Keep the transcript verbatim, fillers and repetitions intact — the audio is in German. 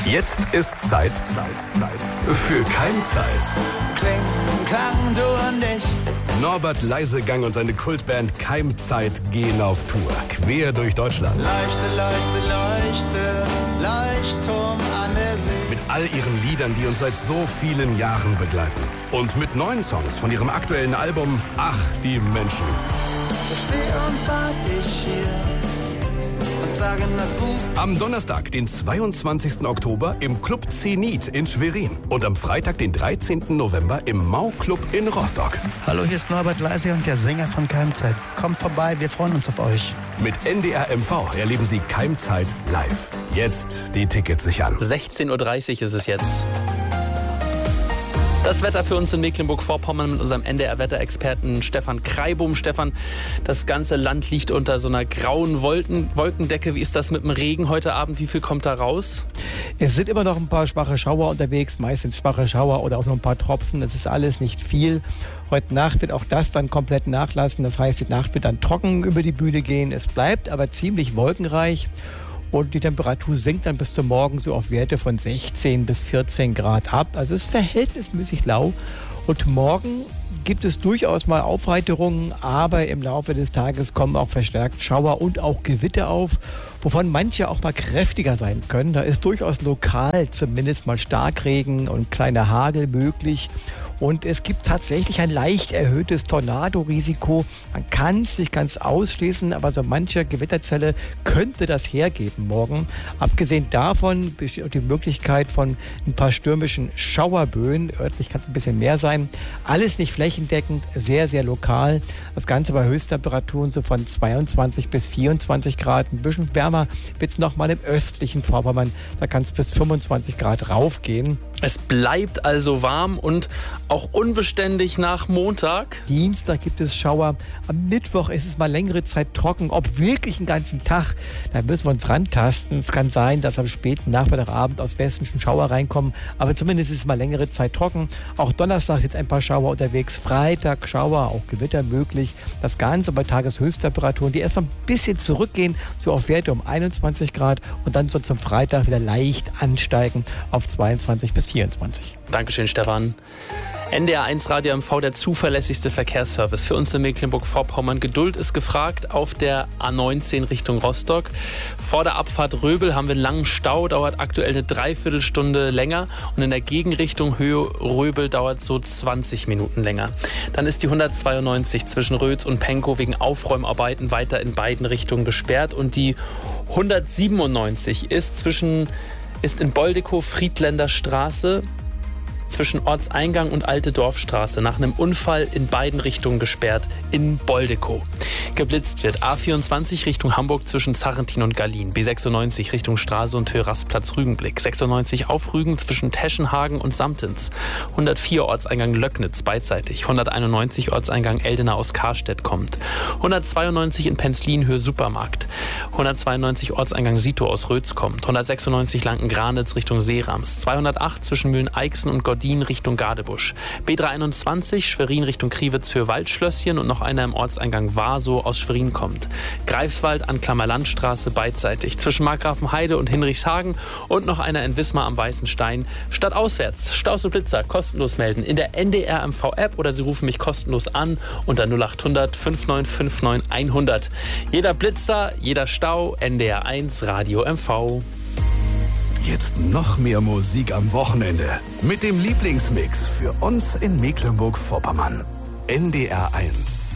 Jetzt ist Zeit, Zeit, Zeit für Keimzeit. Kling, klang, du und ich. Norbert Leisegang und seine Kultband Keimzeit gehen auf Tour, quer durch Deutschland. Leuchte, leuchte, leuchte, Leuchtturm an der See. Mit all ihren Liedern, die uns seit so vielen Jahren begleiten. Und mit neuen Songs von ihrem aktuellen Album Ach, die Menschen. Ich steh und wart ich hier und sage na gut. Am Donnerstag, den zweiundzwanzigsten Oktober im Club Zenit in Schwerin. Und am Freitag, den dreizehnten November im Mau-Club in Rostock. Hallo, hier ist Norbert Leisegang, der Sänger von Keimzeit. Kommt vorbei, wir freuen uns auf euch. Mit N D R M V erleben Sie Keimzeit live. Jetzt die Tickets sichern. sechzehn Uhr dreißig ist es jetzt. Das Wetter für uns in Mecklenburg-Vorpommern mit unserem N D R-Wetterexperten Stefan Kreibum. Stefan, das ganze Land liegt unter so einer grauen Wolken, Wolkendecke. Wie ist das mit dem Regen heute Abend? Wie viel kommt da raus? Es sind immer noch ein paar schwache Schauer unterwegs, meistens schwache Schauer oder auch noch ein paar Tropfen. Das ist alles nicht viel. Heute Nacht wird auch das dann komplett nachlassen. Das heißt, die Nacht wird dann trocken über die Bühne gehen. Es bleibt aber ziemlich wolkenreich. Und die Temperatur sinkt dann bis zum Morgen so auf Werte von sechzehn bis vierzehn Grad ab. Also es ist verhältnismäßig lau. Und morgen gibt es durchaus mal Aufheiterungen, aber im Laufe des Tages kommen auch verstärkt Schauer und auch Gewitter auf, wovon manche auch mal kräftiger sein können. Da ist durchaus lokal zumindest mal Starkregen und kleiner Hagel möglich. Und es gibt tatsächlich ein leicht erhöhtes Tornadorisiko. Man kann es nicht ganz ausschließen, aber so manche Gewitterzelle könnte das hergeben morgen. Abgesehen davon besteht auch die Möglichkeit von ein paar stürmischen Schauerböen. Örtlich kann es ein bisschen mehr sein. Alles nicht flächendeckend, sehr, sehr lokal. Das Ganze bei Höchsttemperaturen so von zweiundzwanzig bis vierundzwanzig Grad. Ein bisschen wärmer wird es nochmal im östlichen Vorpommern. Da kann es bis fünfundzwanzig Grad raufgehen. Es bleibt also warm und auch unbeständig nach Montag. Dienstag gibt es Schauer. Am Mittwoch ist es mal längere Zeit trocken. Ob wirklich einen ganzen Tag, da müssen wir uns rantasten. Es kann sein, dass am späten Nachmittagabend aus Westen schon Schauer reinkommen. Aber zumindest ist es mal längere Zeit trocken. Auch Donnerstag jetzt ein paar Schauer unterwegs. Freitag Schauer, auch Gewitter möglich. Das Ganze bei Tageshöchsttemperaturen, die erst noch ein bisschen zurückgehen, so auf Werte um einundzwanzig Grad. Und dann so zum Freitag wieder leicht ansteigen auf zweiundzwanzig bis vierundzwanzig. Dankeschön, Stefan. N D R eins Radio M V, der zuverlässigste Verkehrsservice für uns in Mecklenburg-Vorpommern. Geduld ist gefragt auf der A neunzehn Richtung Rostock. Vor der Abfahrt Röbel haben wir einen langen Stau, dauert aktuell eine Dreiviertelstunde länger. Und in der Gegenrichtung Höhe Röbel dauert so zwanzig Minuten länger. Dann ist die hundertzweiundneunzig zwischen Rötz und Pankow wegen Aufräumarbeiten weiter in beiden Richtungen gesperrt. Und die hundertsiebenundneunzig ist, zwischen, ist in Boldekow Friedländer Straße zwischen Ortseingang und Alte Dorfstraße nach einem Unfall in beiden Richtungen gesperrt in Boldekow. Geblitzt wird A vierundzwanzig Richtung Hamburg zwischen Zarrentin und Gallien, B sechsundneunzig Richtung Straße und Hörasplatz Rügenblick, sechsundneunzig auf Rügen zwischen Teschenhagen und Samtens, hundertvier Ortseingang Löcknitz beidseitig, hunderteinundneunzig Ortseingang Eldena aus Karstedt kommt, hundertzweiundneunzig in Penzlin Höhe Supermarkt, hundertzweiundneunzig Ortseingang Sito aus Rötz kommt, hundertsechsundneunzig Lanken-Granitz Richtung Seerams, zweihundertacht zwischen Mühlen-Eichsen und Gordin Richtung Gadebusch. B dreihunderteinundzwanzig Schwerin Richtung Kriwitz für Waldschlösschen und noch einer im Ortseingang Warsow aus Schwerin kommt. Greifswald an Klammerlandstraße beidseitig zwischen Markgrafenheide und Hinrichshagen und noch einer in Wismar am Weißen Stein. Stadtauswärts, Staus und Blitzer kostenlos melden in der N D R M V-App oder Sie rufen mich kostenlos an unter null acht hundert fünfundneunzig neunundfünfzig hundert. Jeder Blitzer, jeder Stau, N D R eins Radio M V. Jetzt noch mehr Musik am Wochenende. Mit dem Lieblingsmix für uns in Mecklenburg-Vorpommern. N D R eins.